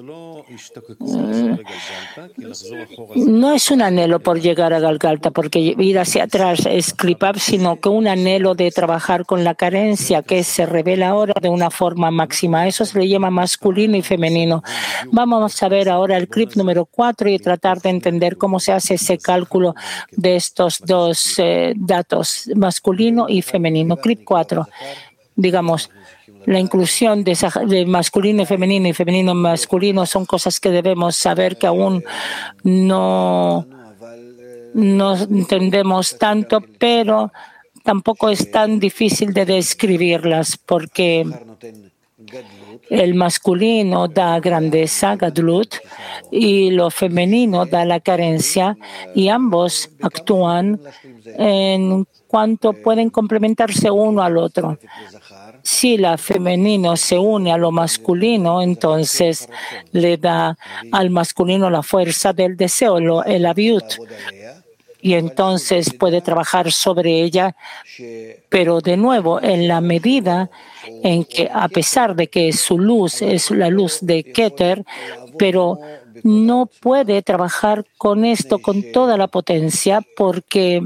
No es un anhelo por llegar a Galgalta, porque ir hacia atrás es Klipab, sino que un anhelo de trabajar con la carencia que se revela ahora de una forma máxima. Eso se le llama masculino y femenino. Vamos a ver ahora el clip número cuatro y tratar de entender cómo se hace ese cálculo de estos dos eh, datos, masculino y femenino. Clip cuatro. Digamos, la inclusión de, de masculino y femenino y femenino y masculino son cosas que debemos saber que aún no, no entendemos tanto, pero tampoco es tan difícil de describirlas porque el masculino da grandeza, gadlut, y lo femenino da la carencia, y ambos actúan en cuanto pueden complementarse uno al otro. Si la femenino se une a lo masculino, entonces le da al masculino la fuerza del deseo, lo, el aviut, y entonces puede trabajar sobre ella, pero de nuevo, en la medida en que, a pesar de que su luz es la luz de Keter, pero no puede trabajar con esto con toda la potencia porque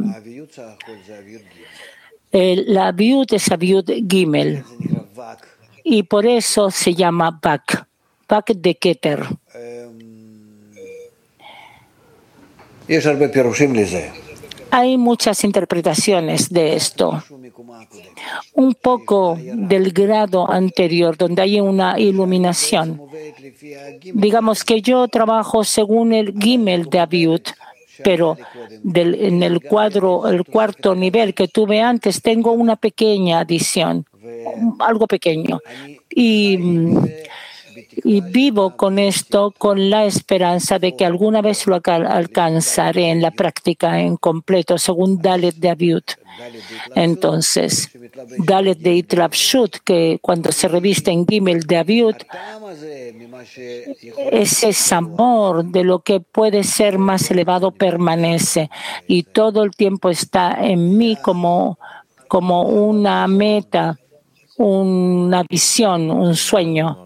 el, la aviut es aviut gimel y por eso se llama Bak, Bak de Keter. Hay muchas interpretaciones de esto. Un poco del grado anterior, donde hay una iluminación. Digamos que yo trabajo según el Gimel de Aviut, pero del, en el cuadro, el cuarto nivel que tuve antes, tengo una pequeña adición, algo pequeño. Y, y vivo con esto, con la esperanza de que alguna vez lo alcanzaré en la práctica en completo, según Dalet de Aviut. Entonces, Dalet de Itlabshut, que cuando se reviste en Gimel de Aviut, ese sabor de lo que puede ser más elevado permanece y todo el tiempo está en mí como, como una meta, una visión, un sueño.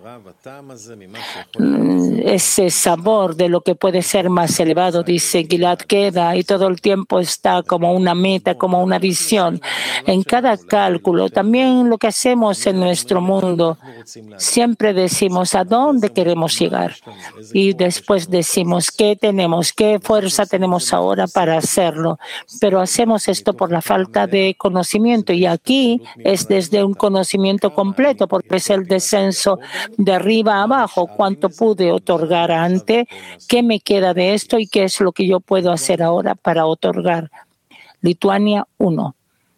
Ese sabor de lo que puede ser más elevado, dice Gilad, queda y todo el tiempo está como una meta, como una visión. En cada cálculo, también lo que hacemos en nuestro mundo, siempre decimos a dónde queremos llegar y después decimos qué tenemos, qué fuerza tenemos ahora para hacerlo. Pero hacemos esto por la falta de conocimiento y aquí es desde un conocimiento completo porque es el descenso de arriba a abajo, cuánto pude otorgar antes, qué me queda de esto y qué es lo que yo puedo hacer ahora para otorgar. Lituania uno.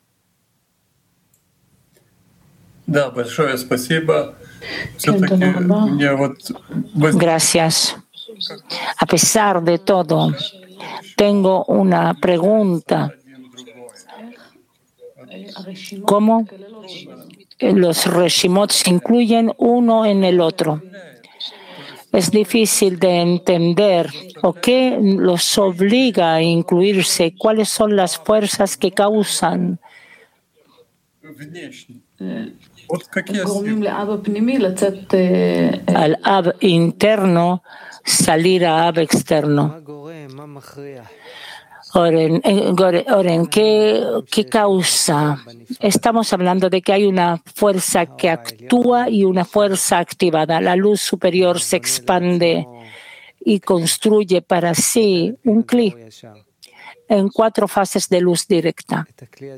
Gracias. A pesar de todo, tengo una pregunta. ¿Cómo los reshimot se incluyen uno en el otro? Es difícil de entender o qué los obliga a incluirse, cuáles son las fuerzas que causan al Ab interno salir a Ab externo. Oren, Oren ¿qué, ¿qué causa? Estamos hablando de que hay una fuerza que actúa y una fuerza activada. La luz superior se expande y construye para sí un cli en cuatro fases de luz directa.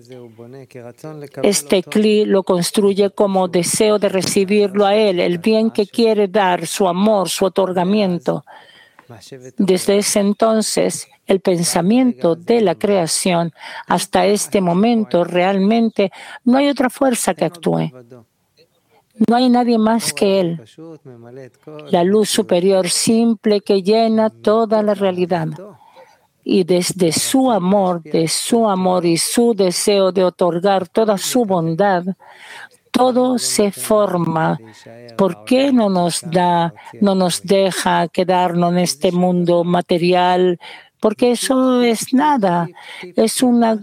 Este cli lo construye como deseo de recibirlo a él, el bien que quiere dar, su amor, su otorgamiento. Desde ese entonces, el pensamiento de la creación hasta este momento realmente no hay otra fuerza que actúe. No hay nadie más que él. La luz superior simple que llena toda la realidad. y desde su amor, de su amor y su deseo de otorgar toda su bondad, todo se forma. ¿Por qué no nos da, no nos deja quedarnos en este mundo material? Porque eso es nada, es una